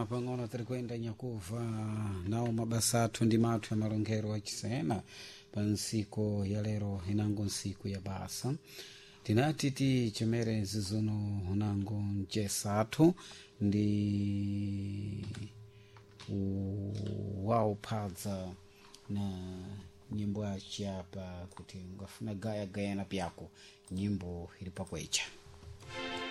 pang'ono tiri kuenda nyakuva nawo mabasa athu ndi mathu ya malongero achisena pa nsiku ya lero inango nsiku ya basa tinati tichemere zizono unango mchesa athu ndi wauphadza na nyimbo yachiapa kuti ngafuna gaya gayana pyako nyimbo ili pakwecha.